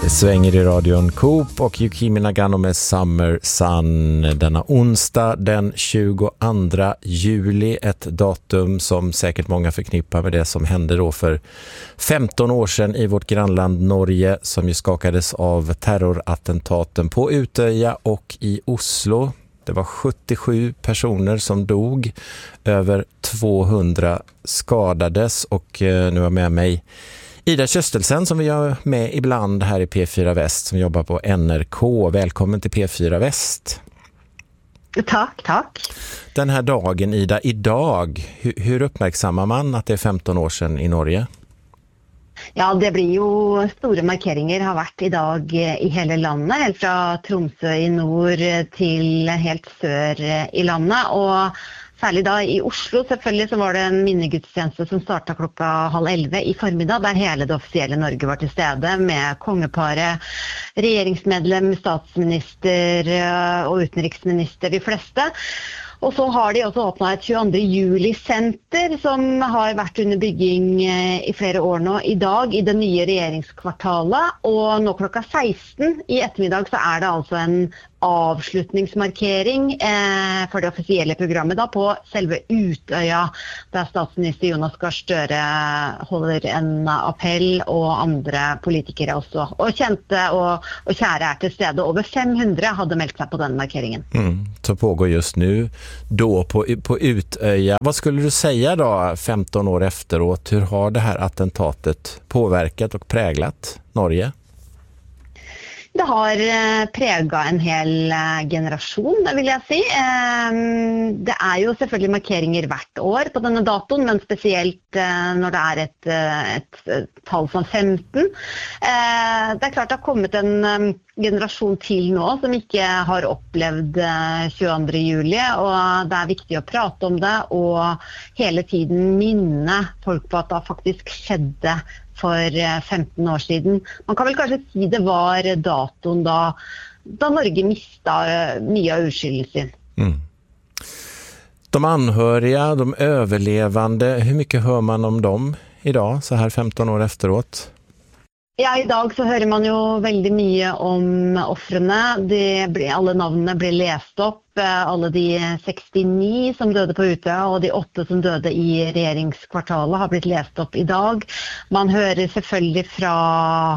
Det svänger i radion Coop och Yukimi Nagano med Summer Sun denna onsdag den 22 juli. Ett datum som säkert många förknippar med det som hände då för 15 år sedan i vårt grannland Norge, som ju skakades av terrorattentaten på Utöya och i Oslo. Det var 77 personer som dog, över 200 skadades, och nu är med mig Ida Köstelsen som vi gör med ibland här i P4 Väst, som jobbar på NRK. Välkommen till P4 Väst. Tack. Den här dagen, Ida, idag, hur uppmärksammar man att det är 15 år sedan i Norge? Ja, det blir jo store markeringer, har vært i dag i hele landet, helt fra Tromsø i nord til helt sør i landet, og særlig da i Oslo selvfølgelig så var det en minnegudstjeneste som startet 10:30 i formiddag, der hele det offisielle Norge var til stede, med kongeparet, regjeringsmedlem, statsminister og utenriksminister, de fleste. Og så har de også åpnet et 22. juli-senter som har vært under bygging i flere år nå. I dag i det nye regjeringskvartalet, og nå klokka 16 i ettermiddag så er det altså en avslutningsmarkering for det offisielle programmet da, på selve Utøya, der statsminister Jonas Gahr Støre holder en appell, og andre politikere også. Og kjente og kjære er til stede. Over 500 hadde meldt seg på den markeringen. Som pågår just nu då på Utöya. Vad skulle du säga då 15 år efteråt? Hur har det här attentatet påverkat och präglat Norge? Det har preget en hel generasjon, vil jeg si. Det er jo selvfølgelig markeringer hvert år på denne datoen, men spesielt når det er et tall som 15. Det er klart det har kommet en generasjon til nå som ikke har opplevd 22. juli, og det er viktig å prate om det, og hele tiden minne folk på at det faktisk skjedde for 15 år siden. Man kan vel kanskje si det var datoen da Norge mistet mye av uskyldelsen. De anhöriga, de överlevande, hur mycket hör man om dem idag, så här 15 år efteråt? Ja, i dag så hører man jo veldig mye om offrene. Alle navnene blir lest opp. Alle de 69 som døde på Utøya, og de 8 som døde i regjeringskvartalet har blitt lest opp i dag. Man hører selvfølgelig fra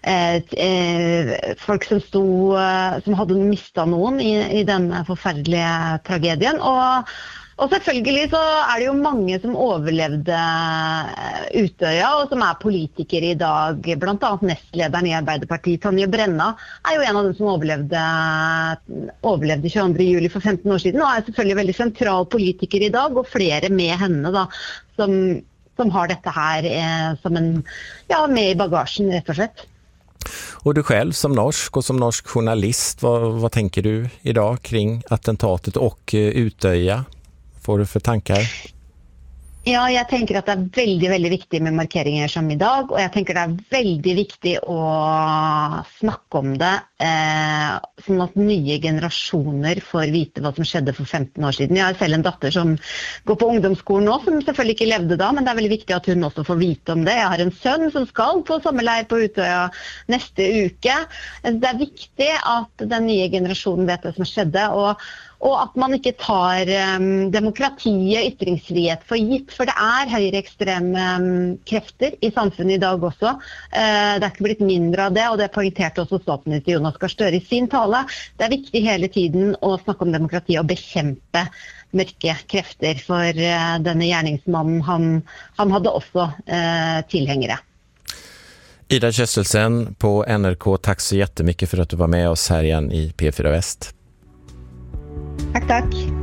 folk som hadde mistet noen i denne forferdelige tragedien, og selvfølgelig så er det jo mange som overlevde Utøya, og som er politikere i dag. Blant annet nestlederen i Arbeiderpartiet, Tonje Brenna, er jo en av dem som overlevde 22. juli for 15 år siden, og er selvfølgelig veldig sentral politiker i dag, og flere med henne da, som har dette her som med i bagasjen, rett og slett. Och du själv som norsk och som norsk journalist, vad tänker du idag kring attentatet och Utöya? Får du för tankar? Ja, jeg tenker at det er veldig, veldig viktig med markeringer som i dag, og jeg tenker det er veldig viktig å snakke om det, sånn at nye generasjoner får vite hva som skjedde for 15 år siden. Jeg har selv en datter som går på ungdomsskolen nå, som selvfølgelig ikke levde da, men det er veldig viktig at hun også får vite om det. Jeg har en sønn som skal på sommerleir på Utøya neste uke. Det er viktig at den nye generasjonen vet det som skjedde, og at man ikke tar demokratiet, ytringsfrihet for gitt, for det er høyreekstreme krefter i samfunnet i dag også. Det er ikke blitt mindre av det, og det poengterte også statsminister Jonas Gahr Støre i sin tale. Det er viktig hele tiden å snakke om demokrati og bekjempe mørke krefter, for denne gjerningsmannen, han hadde også tilhengere. Ida Köstelsen på NRK, tack så jättemycket för att du var med oss här igen i P4 Väst. Tack.